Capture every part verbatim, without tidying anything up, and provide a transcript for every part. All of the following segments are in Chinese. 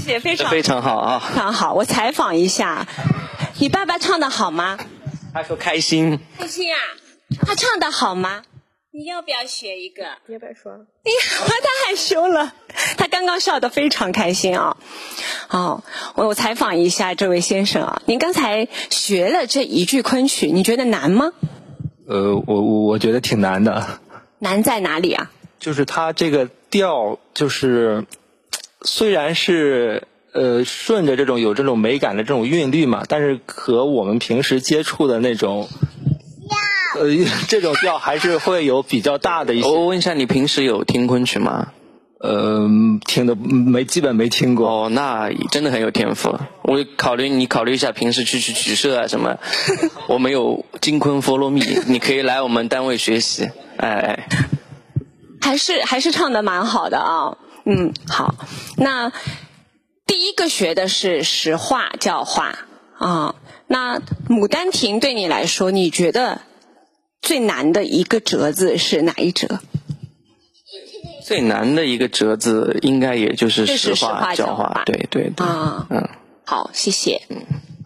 谢，非常非常好啊， 非常好。我采访一下，你爸爸唱得好吗？ 他说开心。 开心啊！他唱得好吗？你要不要学一个？ 你要不要说？ 哎呀，他害羞了。他刚刚笑得非常开心啊。哦，我我采访一下这位先生啊，您刚才学了这一句昆曲，你觉得难吗？ 呃，我我我觉得挺难的。 难在哪里啊？ 就是它这个调，就是虽然是呃顺着这种有这种美感的这种韵律嘛，但是和我们平时接触的那种。呃，这种调还是会有比较大的一些。 我问一下，你平时有听昆曲吗？ 呃，听的没，基本没听过。 哦，那真的很有天赋。我考虑你考虑一下，平时去去曲社啊什么，我们有金昆 follow me， 你可以来我们单位学习。哎， 还是还是唱的蛮好的啊。嗯，好。那第一个学的是实话教化啊。那《牡丹亭》对你来说，你觉得最难的一个折子是哪一折？ 最难的一个折子应该也就是实话教化。对对对。 啊， 嗯， 好，谢谢。嗯。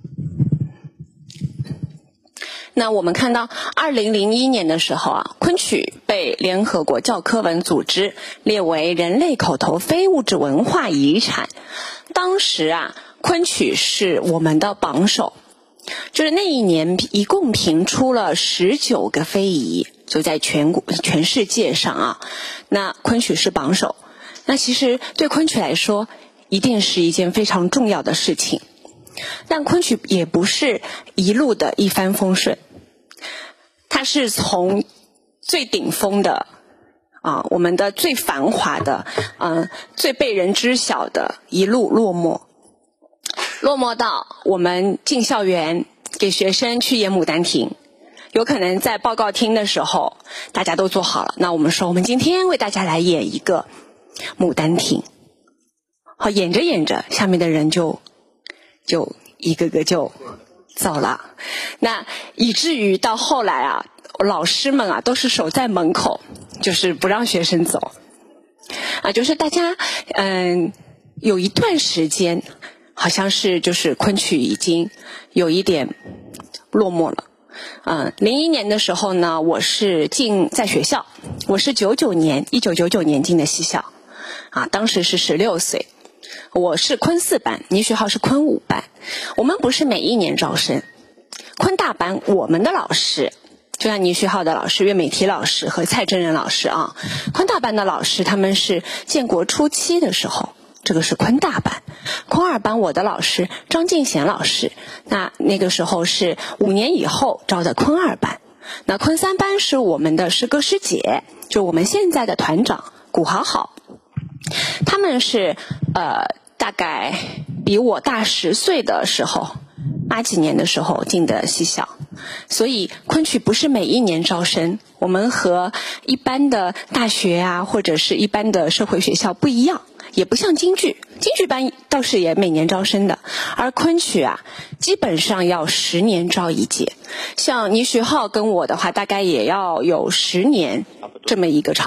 那我们看到二零零一年的时候啊，昆曲被联合国教科文组织列为人类口头非物质文化遗产。当时啊，昆曲是我们的榜首。就是那一年一共评出了十九个非遗，就在全国全世界上啊，那昆曲是榜首。那其实对昆曲来说一定是一件非常重要的事情，但昆曲也不是一路的一帆风顺，它是从最顶峰的啊，我们的最繁华的嗯、呃，最被人知晓的一路落寞落寞到我们进校园给学生去演《牡丹亭》，有可能在报告厅的时候大家都做好了，那我们说我们今天为大家来演一个《牡丹亭》。好，演着演着下面的人就就一个个就走了，那以至于到后来啊，老师们啊都是守在门口，就是不让学生走啊，就是大家嗯有一段时间好像是就是昆曲已经有一点落寞了。嗯，零一年的时候呢，我是进在学校，我是九九年，一九九九年进的西校，啊，当时是十六岁，我是昆四班，倪学浩是昆五班。我们不是每一年招生，昆大班我们的老师，就像倪学浩的老师、岳美缇老师和蔡真人老师啊，昆大班的老师他们是建国初期的时候。这个是昆大班，昆二班我的老师张敬贤老师，那那个时候是五年以后招的昆二班。那昆三班是我们的师哥师姐，就我们现在的团长古好好，他们是呃大概比我大十岁的时候，八几年的时候进的西校，所以昆曲不是每一年招生，我们和一般的大学啊或者是一般的社会学校不一样。也不像京剧，京剧班倒是也每年招生的，而昆曲啊，基本上要十年招一届。像倪学浩跟我的话，大概也要有十年这么一个长。